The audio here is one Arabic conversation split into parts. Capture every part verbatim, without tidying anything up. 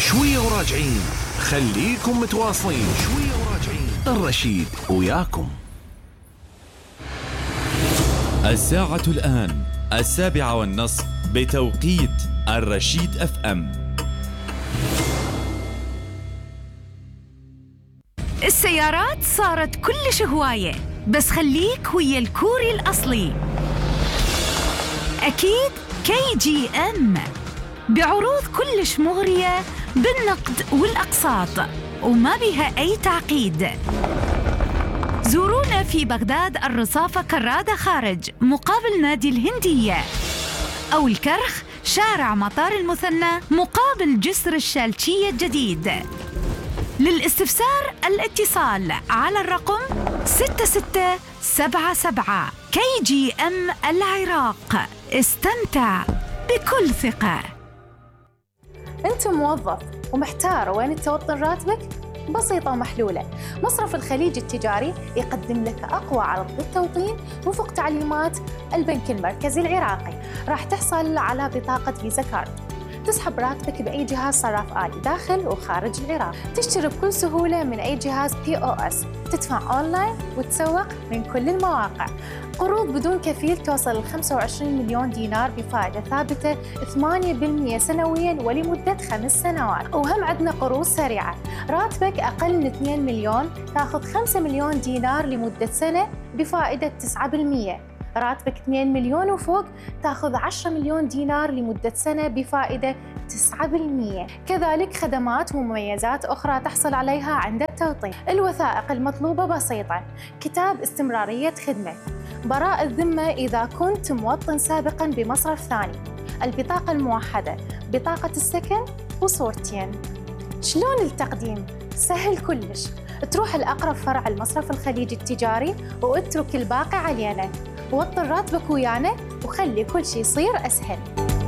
شوية وراجعين، خليكم متواصلين. شوية وراجعين، الرشيد وياكم. الساعة الآن السابعة والنصف بتوقيت الرشيد اف ام. السيارات صارت كلش هواية، بس خليك ويا الكوري الأصلي. أكيد كي جي ام بعروض كلش مغرية بالنقد والأقساط وما بها أي تعقيد. زورونا في بغداد الرصافة كرادة خارج مقابل نادي الهندية، أو الكرخ شارع مطار المثنى مقابل جسر الشالشية الجديد. للاستفسار الاتصال على الرقم ستة ستة سبعة سبعة. كي جي ام العراق، استمتع بكل ثقة. أنت موظف ومحتار وين توطن راتبك؟ بسيطة ومحلولة. مصرف الخليج التجاري يقدم لك أقوى عرض للتوطين وفق تعليمات البنك المركزي العراقي. راح تحصل على بطاقة فيزا كارد، تسحب راتبك بأي جهاز صراف آلي داخل وخارج العراق، تشتري بكل سهولة من أي جهاز بي أو إس، تدفع أونلاين وتسوق من كل المواقع. قروض بدون كفيل توصل ل خمسة وعشرين مليون دينار بفائدة ثابتة ثمانية بالمئة سنوياً ولمدة خمس سنوات. وهم عندنا قروض سريعة، راتبك أقل من اثنين مليون تاخذ خمسة مليون دينار لمدة سنة بفائدة تسعة بالمئة. راتبك اثنين مليون وفوق تاخذ عشرة مليون دينار لمدة سنة بفائدة تسعة بالمئة. كذلك خدمات ومميزات أخرى تحصل عليها عند التوطين. الوثائق المطلوبة بسيطة: كتاب استمرارية خدمة، براءة الذمة إذا كنت موطن سابقاً بمصرف ثاني، البطاقة الموحدة، بطاقة السكن وصورتين. شلون التقديم؟ سهل كلش، تروح الأقرب فرع المصرف الخليجي التجاري واترك الباقي علينا. وطن راتبك ويانا وخلي كل شيء يصير أسهل.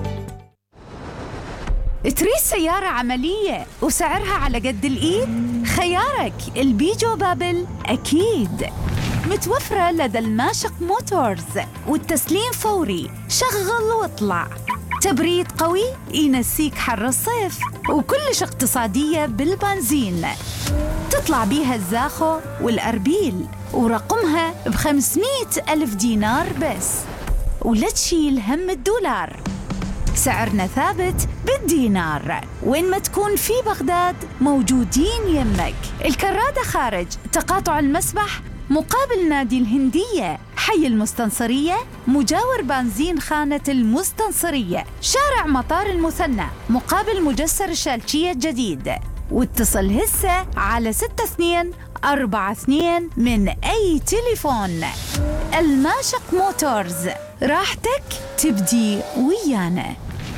تريد سيارة عملية وسعرها على قد الإيد؟ خيارك البيجو بابل أكيد. متوفرة لدى الماشق موتورز، والتسليم فوري، شغل واطلع. تبريد قوي ينسيك حر الصيف، وكلش اقتصادية بالبنزين. تطلع بيها الزاخو والأربيل، ورقمها بخمسمائة ألف دينار بس، ولا تشيل هم الدولار. سعرنا ثابت بالدينار، وين ما تكون في بغداد موجودين يمك. الكرادة خارج تقاطع المسبح مقابل نادي الهندية، حي المستنصرية مجاور بنزين خانة المستنصرية، شارع مطار المثنى مقابل مجسر الشالشية الجديد. واتصل هسه على ستة اثنين أربعة اثنين من أي تليفون. الماشق موتورز، راحتك تبدي ويانا.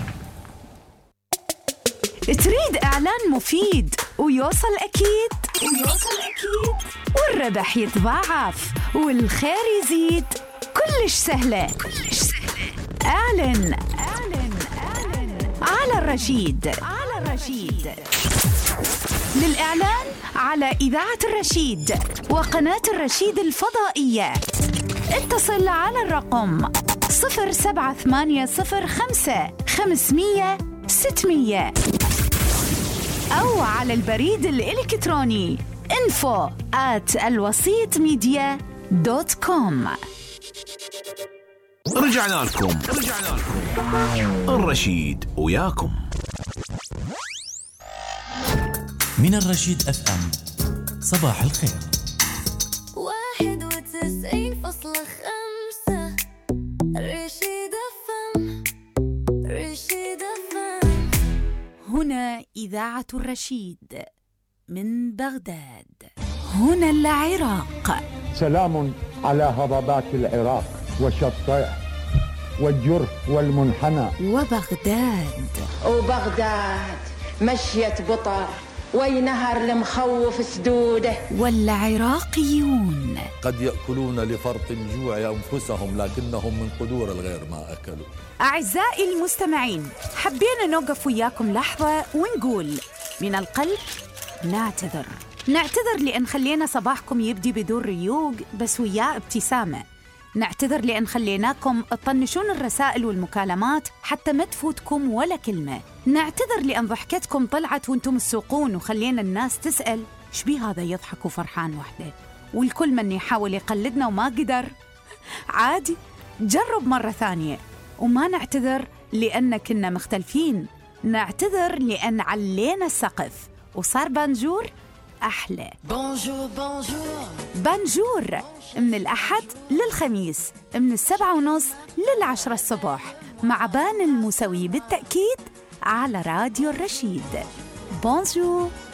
تريد إعلان مفيد ويوصل أكيد ويوصل أكيد والربح يتضاعف والخير يزيد؟ كلش سهلة كلش سهلة. أعلن أعلن أعلن على الرشيد على الرشيد. للإعلان على إذاعة الرشيد وقناة الرشيد الفضائية اتصل على الرقم صفر سبعة ثمانية صفر خمسة خمسمية ستمية، أو على البريد الإلكتروني info at الوسيط ميديا دوت كوم. رجعنا لكم رجعنا لكم الرشيد وياكم. من الرشيد اف ام، صباح الخير. واحد وتسعين فاصلة خمسة رشيد اف ام رشيد اف ام. هنا إذاعة الرشيد من بغداد، هنا العراق. سلام على هضبات العراق وشطائه والجرف والمنحنى وبغداد. وبغداد مشيت بطر وي نهر المخوف سدوده. والعراقيون قد يأكلون لفرط الجوع أنفسهم لكنهم من قدور الغير ما أكلوا. أعزائي المستمعين، حبينا نوقف وياكم لحظة ونقول من القلب نعتذر نعتذر لأن خلينا صباحكم يبدي بدون ريوق بس وياه ابتسامة. نعتذر لأن خليناكم تطنشون الرسائل والمكالمات حتى ما تفوتكم ولا كلمة. نعتذر لأن ضحكتكم طلعت وانتم تسوقون وخلينا الناس تسأل إيش بيه هذا يضحك وفرحان وحده، والكل من يحاول يقلدنا وما قدر. عادي، جرب مرة ثانية. وما نعتذر لأن كنا مختلفين، نعتذر لأن علينا السقف وصار بانجور أحلى. بونجور بونجور بانجور من الأحد للخميس من السبعة ونص للعشرة الصبح مع بان الموسوي بالتأكيد على راديو الرشيد. بونجور.